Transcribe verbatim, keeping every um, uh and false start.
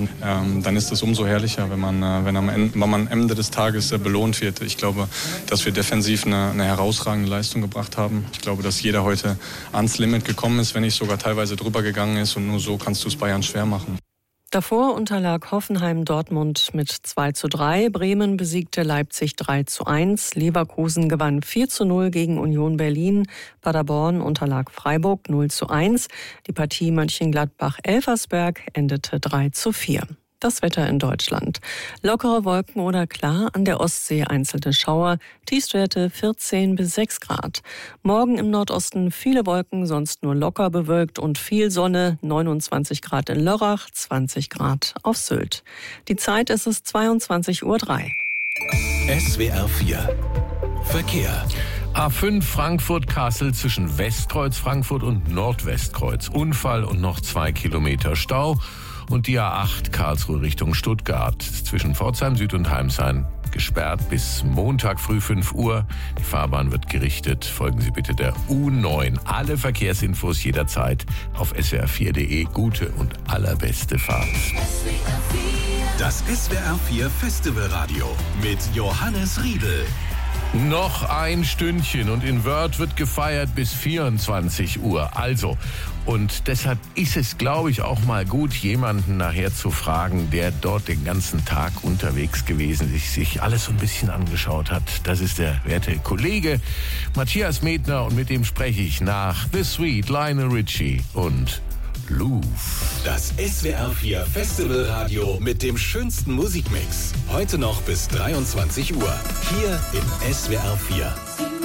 kann, ähm, dann ist es umso herrlicher, wenn man, äh, wenn, am Ende, wenn man am Ende des Tages äh, belohnt wird. Ich glaube, dass wir defensiv eine, eine herausragende Leistung gebracht haben. Ich glaube, dass jeder heute ans Limit gekommen ist, wenn nicht sogar teilweise drüber gegangen ist, und nur so kannst du es Bayern schwer machen. Davor unterlag Hoffenheim Dortmund mit zwei zu drei, Bremen besiegte Leipzig drei zu eins, Leverkusen gewann vier zu null gegen Union Berlin, Paderborn unterlag Freiburg null zu eins, die Partie Mönchengladbach-Elversberg endete drei zu vier. Das Wetter in Deutschland. Lockere Wolken oder klar, an der Ostsee einzelne Schauer, Tiefstwerte vierzehn bis sechs Grad. Morgen im Nordosten viele Wolken, sonst nur locker bewölkt und viel Sonne, neunundzwanzig Grad in Lörrach, zwanzig Grad auf Sylt. Die Zeit ist es zweiundzwanzig Uhr drei. S W R vier Verkehr. A fünf Frankfurt-Kassel zwischen Westkreuz Frankfurt und Nordwestkreuz. Unfall und noch zwei Kilometer Stau. Und die A acht Karlsruhe Richtung Stuttgart zwischen Pforzheim Süd und Heimsheim gesperrt bis Montag früh fünf Uhr. Die Fahrbahn wird gerichtet. Folgen Sie bitte der U neun. Alle Verkehrsinfos jederzeit auf S W R vier punkt de. Gute und allerbeste Fahrt. Das S W R vier Festivalradio mit Johannes Riedel. Noch ein Stündchen und in Wörth wird gefeiert bis vierundzwanzig Uhr. Also, und deshalb ist es, glaube ich, auch mal gut, jemanden nachher zu fragen, der dort den ganzen Tag unterwegs gewesen ist, sich alles so ein bisschen angeschaut hat. Das ist der werte Kollege Matthias Medner und mit dem spreche ich nach The Sweet, Lionel Richie und Louvre. Das S W R vier Festivalradio mit dem schönsten Musikmix. Heute noch bis dreiundzwanzig Uhr. Hier im S W R vier.